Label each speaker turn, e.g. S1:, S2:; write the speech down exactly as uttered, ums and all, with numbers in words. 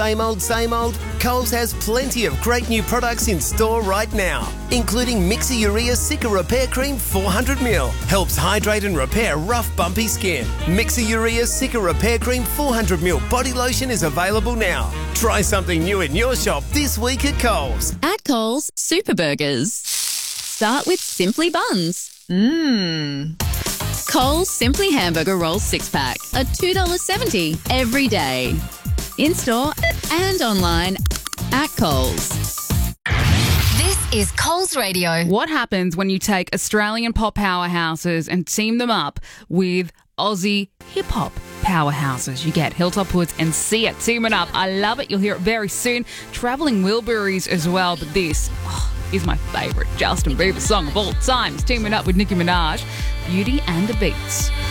S1: Same old, same old? Coles has plenty of great new products in store right now, including Mixurea Cica Repair Cream four hundred milliliters. Helps hydrate and repair rough, bumpy skin. Mixurea Cica Repair Cream four hundred milliliters body lotion is available now. Try something new in your shop this week at Coles.
S2: At Coles, Super Burgers start with Simply Buns.
S3: Mmm.
S2: Coles Simply Hamburger Rolls six-pack are two dollars seventy every day. In-store and online at Coles.
S4: This is Coles Radio.
S3: What happens when you take Australian pop powerhouses and team them up with Aussie hip-hop powerhouses? You get Hilltop Hoods and Sia teaming up. I love it. You'll hear it very soon. Travelling Wilburys as well, but this oh, is my favourite Justin Bieber song of all time. It's teaming up with Nicki Minaj, Beauty and the Beats.